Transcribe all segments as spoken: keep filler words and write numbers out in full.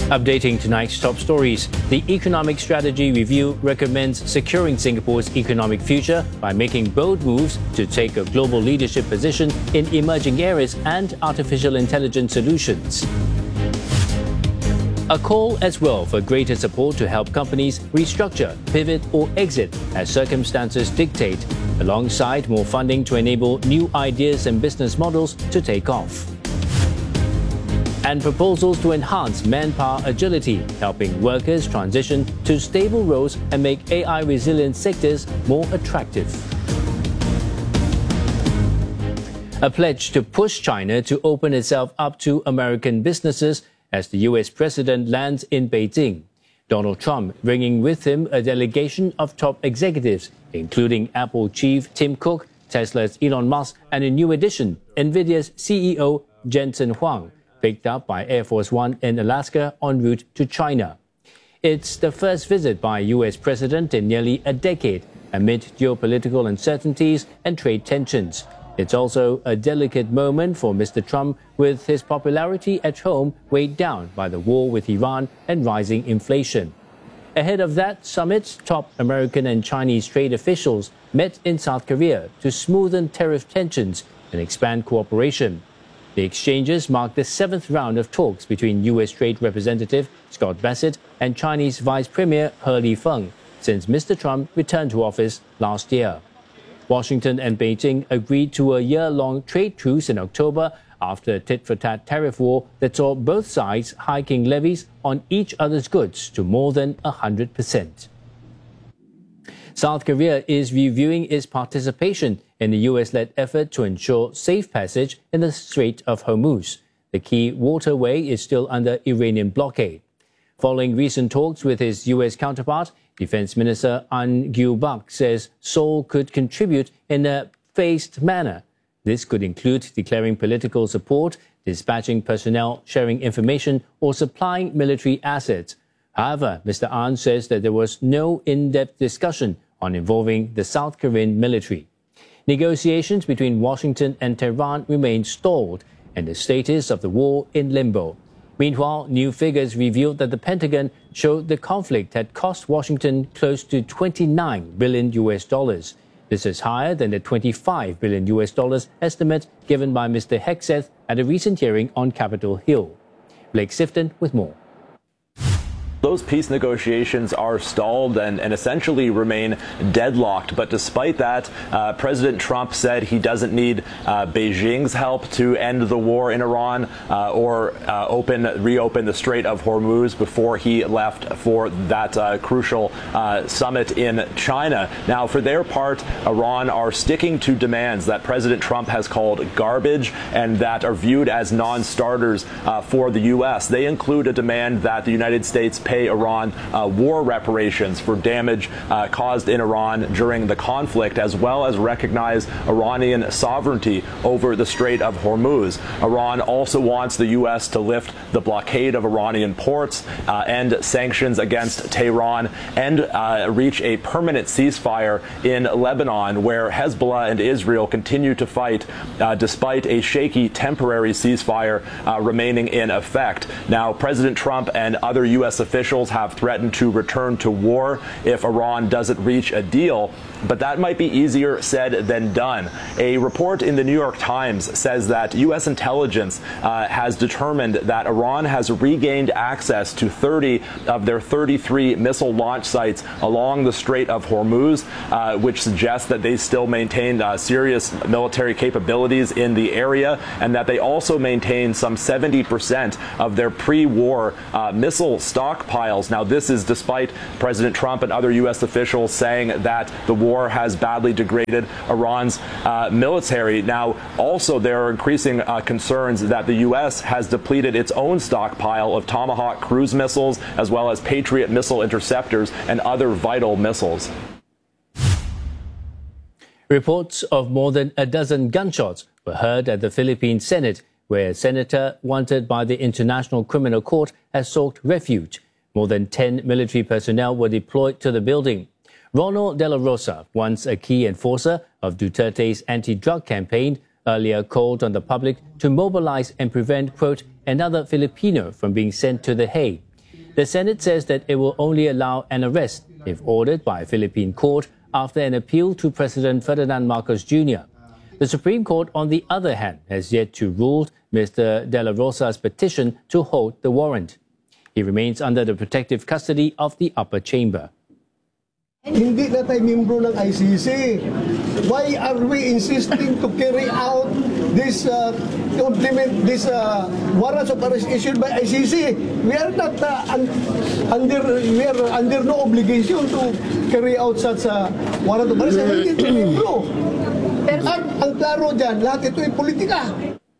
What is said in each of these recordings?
Updating tonight's top stories, the Economic Strategy Review recommends securing Singapore's economic future by making bold moves to take a global leadership position in emerging areas and artificial intelligence solutions. A call as well for greater support to help companies restructure, pivot or exit as circumstances dictate, alongside more funding to enable new ideas and business models to take off. And proposals to enhance manpower agility, helping workers transition to stable roles and make A I-resilient sectors more attractive. A pledge to push China to open itself up to American businesses as the U S president lands in Beijing. Donald Trump bringing with him a delegation of top executives, including Apple chief Tim Cook, Tesla's Elon Musk, and a new addition, NVIDIA's C E O Jensen Huang, picked up by Air Force One in Alaska en route to China. It's the first visit by a U S president in nearly a decade, amid geopolitical uncertainties and trade tensions. It's also a delicate moment for Mister Trump, with his popularity at home weighed down by the war with Iran and rising inflation. Ahead of that summit, top American and Chinese trade officials met in South Korea to smoothen tariff tensions and expand cooperation. The exchanges mark the seventh round of talks between U S Trade Representative Scott Bassett and Chinese Vice Premier He Lifeng since Mister Trump returned to office last year. Washington and Beijing agreed to a year-long trade truce in October after a tit-for-tat tariff war that saw both sides hiking levies on each other's goods to more than one hundred percent. South Korea is reviewing its participation in the U S-led effort to ensure safe passage in the Strait of Hormuz. The key waterway is still under Iranian blockade. Following recent talks with his U S counterpart, Defense Minister An Gyu-bak says Seoul could contribute in a phased manner. This could include declaring political support, dispatching personnel, sharing information, or supplying military assets. However, Mister An says that there was no in-depth discussion on involving the South Korean military. Negotiations between Washington and Tehran remain stalled, and the status of the war in limbo. Meanwhile, new figures revealed that the Pentagon showed the conflict had cost Washington close to twenty-nine billion U S dollars. This is higher than the twenty-five billion U S dollars estimate given by Mister Hegseth at a recent hearing on Capitol Hill. Blake Sifton with more. Those peace negotiations are stalled and, and essentially remain deadlocked. But despite that, uh, President Trump said he doesn't need uh, Beijing's help to end the war in Iran uh, or uh, open, reopen the Strait of Hormuz before he left for that uh, crucial uh, summit in China. Now, for their part, Iran are sticking to demands that President Trump has called garbage and that are viewed as non-starters uh, for the U S. They include a demand that the United States pay Iran uh, war reparations for damage uh, caused in Iran during the conflict, as well as recognize Iranian sovereignty over the Strait of Hormuz. Iran also wants the U S to lift the blockade of Iranian ports, uh, end sanctions against Tehran, and uh, reach a permanent ceasefire in Lebanon, where Hezbollah and Israel continue to fight uh, despite a shaky temporary ceasefire uh, remaining in effect. Now, President Trump and other U S officials Officials have threatened to return to war if Iran doesn't reach a deal, but that might be easier said than done. A report in the New York Times says that U S intelligence uh, has determined that Iran has regained access to thirty of their thirty-three missile launch sites along the Strait of Hormuz, uh, which suggests that they still maintain uh, serious military capabilities in the area, and that they also maintain some seventy percent of their pre-war uh, missile stockpiles. Now, this is despite President Trump and other U S officials saying that the war has badly degraded Iran's uh, military. Now, also, there are increasing uh, concerns that the U S has depleted its own stockpile of Tomahawk cruise missiles, as well as Patriot missile interceptors and other vital missiles. Reports of more than a dozen gunshots were heard at the Philippine Senate, where a senator wanted by the International Criminal Court has sought refuge. More than ten military personnel were deployed to the building. Ronald De La Rosa, once a key enforcer of Duterte's anti-drug campaign, earlier called on the public to mobilize and prevent, quote, another Filipino from being sent to The Hague. The Senate says that it will only allow an arrest if ordered by a Philippine court after an appeal to President Ferdinand Marcos Junior The Supreme Court, on the other hand, has yet to rule Mister De La Rosa's petition to hold the warrant. He remains under the protective custody of the upper chamber. Hindi na tayo membro ng I C C. Why are we insisting to carry out this uh, to implement this uh, warrants of arrest issued by I C C? We are not uh, un under we are under no obligation to carry out such a warrant of arrest. Hindi tayo membro. At ang klaro dyan, lahat ito ay politika.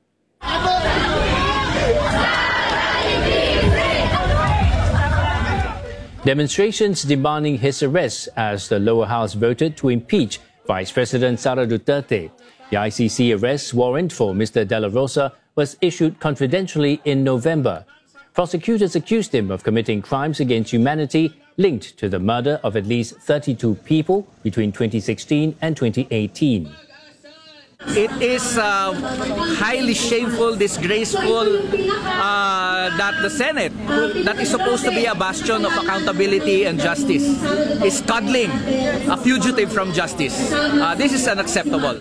Demonstrations demanding his arrest as the lower house voted to impeach Vice President Sara Duterte. The I C C arrest warrant for Mister De La Rosa was issued confidentially in November. Prosecutors accused him of committing crimes against humanity linked to the murder of at least thirty-two people between twenty sixteen and twenty eighteen. It is uh, highly shameful, disgraceful uh, that the Senate, that is supposed to be a bastion of accountability and justice, is cuddling a fugitive from justice. Uh, this is unacceptable.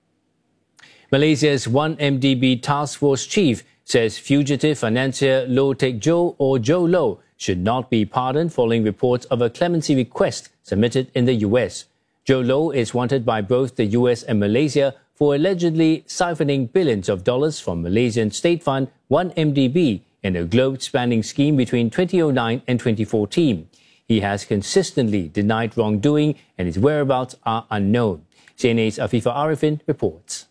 Malaysia's one M D B task force chief says fugitive financier Low Teck Jo, or Jho Low, should not be pardoned following reports of a clemency request submitted in the U S. Jho Low is wanted by both the U S and Malaysia for allegedly siphoning billions of dollars from Malaysian state fund one M D B in a globe-spanning scheme between two thousand nine and twenty fourteen. He has consistently denied wrongdoing and his whereabouts are unknown. C N A's Afifa Arifin reports.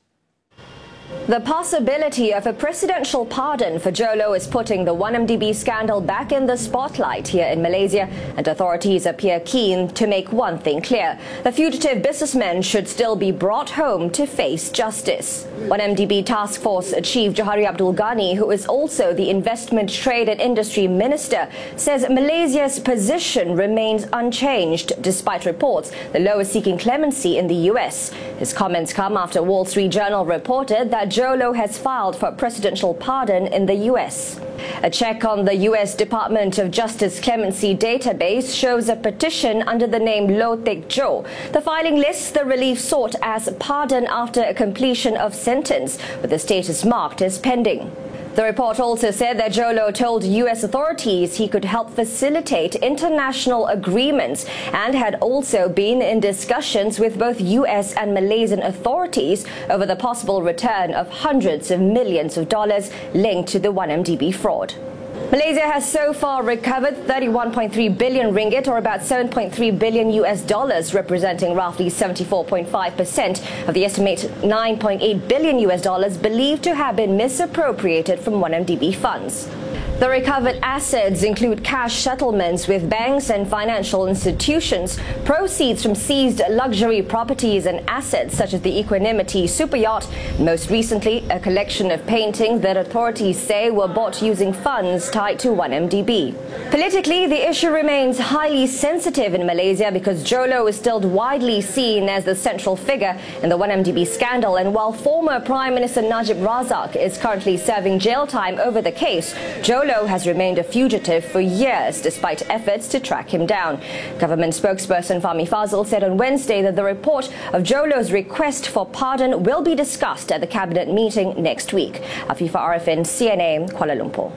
The possibility of a presidential pardon for Jho Low is putting the one M D B scandal back in the spotlight here in Malaysia, and authorities appear keen to make one thing clear. The fugitive businessman should still be brought home to face justice. one M D B Task Force Chief Johari Abdul Ghani, who is also the Investment, Trade and Industry Minister, says Malaysia's position remains unchanged despite reports the Low is seeking clemency in the U S. His comments come after Wall Street Journal reported that Jho Low has filed for a presidential pardon in the U S. A check on the U S Department of Justice clemency database shows a petition under the name Low Teck Jo. The filing lists the relief sought as pardon after a completion of sentence, with the status marked as pending. The report also said that Jho Low told U S authorities he could help facilitate international agreements and had also been in discussions with both U S and Malaysian authorities over the possible return of hundreds of millions of dollars linked to the one M D B fraud. Malaysia has so far recovered thirty-one point three billion ringgit, or about seven point three billion U S dollars, representing roughly seventy-four point five percent of the estimated nine point eight billion U S dollars believed to have been misappropriated from one M D B funds. The recovered assets include cash settlements with banks and financial institutions, proceeds from seized luxury properties and assets such as the Equanimity superyacht, and most recently a collection of paintings that authorities say were bought using funds tied to one M D B. Politically, the issue remains highly sensitive in Malaysia because Jho Low is still widely seen as the central figure in the one M D B scandal, and while former Prime Minister Najib Razak is currently serving jail time over the case, Jho Low has remained a fugitive for years despite efforts to track him down. Government spokesperson Fahmi Fazil said on Wednesday that the report of Jho Low's request for pardon will be discussed at the cabinet meeting next week. Afifa Arifin, C N A, Kuala Lumpur.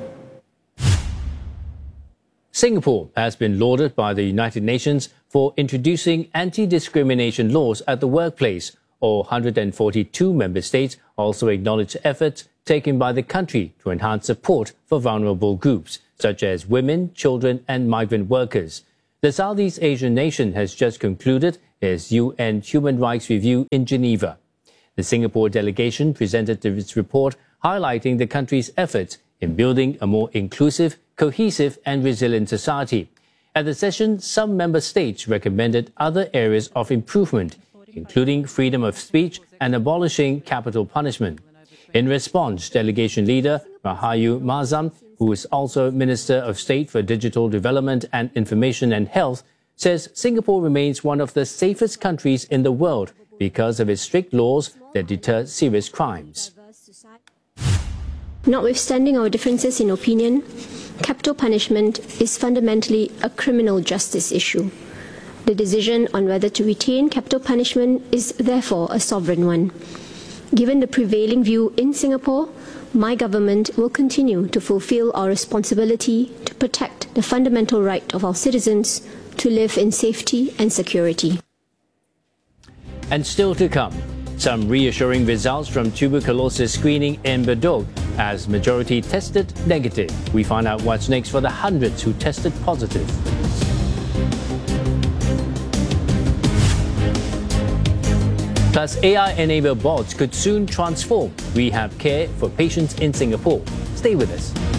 Singapore has been lauded by the United Nations for introducing anti-discrimination laws at the workplace. All one hundred forty-two member states also acknowledge efforts taken by the country to enhance support for vulnerable groups, such as women, children and migrant workers. The Southeast Asian nation has just concluded its U N Human Rights Review in Geneva. The Singapore delegation presented its report highlighting the country's efforts in building a more inclusive, cohesive and resilient society. At the session, some member states recommended other areas of improvement, including freedom of speech and abolishing capital punishment. In response, delegation leader Rahayu Mazam, who is also Minister of State for Digital Development and Information and Health, says Singapore remains one of the safest countries in the world because of its strict laws that deter serious crimes. Notwithstanding our differences in opinion, capital punishment is fundamentally a criminal justice issue. The decision on whether to retain capital punishment is therefore a sovereign one. Given the prevailing view in Singapore, my government will continue to fulfill our responsibility to protect the fundamental right of our citizens to live in safety and security. And still to come, some reassuring results from tuberculosis screening in Bedok as majority tested negative. We find out what's next for the hundreds who tested positive. Plus, A I-enabled bots could soon transform rehab care for patients in Singapore. Stay with us.